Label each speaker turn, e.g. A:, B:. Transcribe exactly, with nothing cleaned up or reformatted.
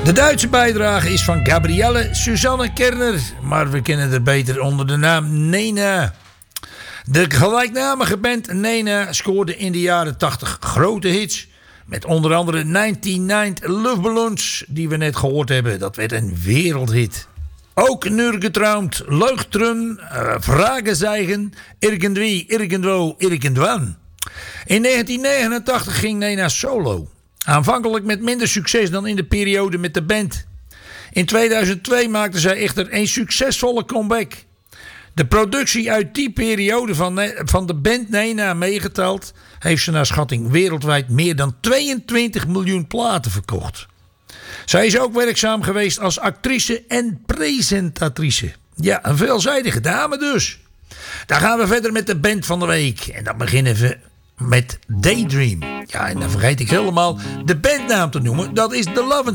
A: De Duitse bijdrage is van Gabrielle Susanne Kerner, maar we kennen haar beter onder de naam Nena. De gelijknamige band Nena scoorde in de jaren tachtig grote hits. Met onder andere negenennegentig Love Balloons, die we net gehoord hebben. Dat werd een wereldhit. Ook Nurgetraumd, Leuchtrum, uh, Fragezeichen, Irgendwie, Irgendwo, Irgendwann. In negentien negenentachtig ging Nena solo. Aanvankelijk met minder succes dan in de periode met de band. In tweeduizend twee maakte zij echter een succesvolle comeback. De productie uit die periode van, van de band Nena meegeteld, heeft ze naar schatting wereldwijd meer dan tweeëntwintig miljoen platen verkocht. Zij is ook werkzaam geweest als actrice en presentatrice. Ja, een veelzijdige dame dus. Dan gaan we verder met de band van de week. En dan beginnen we met Daydream. Ja, en dan vergeet ik helemaal de bandnaam te noemen. Dat is The Love and